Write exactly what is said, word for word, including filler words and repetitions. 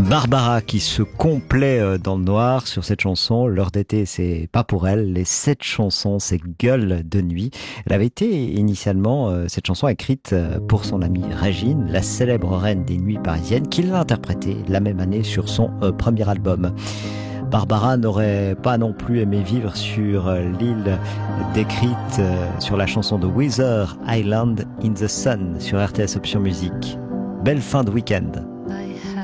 Barbara qui se complaît dans le noir sur cette chanson. L'heure d'été, c'est pas pour elle. Les sept chansons, c'est Gueule de nuit. Elle avait été initialement, euh, cette chanson écrite pour son amie Régine, la célèbre reine des nuits parisiennes, qui l'a interprétée la même année sur son euh, premier album. Barbara n'aurait pas non plus aimé vivre sur l'île décrite euh, sur la chanson de Weezer, Island in the Sun, sur R T S Option Musique. Belle fin de week-end.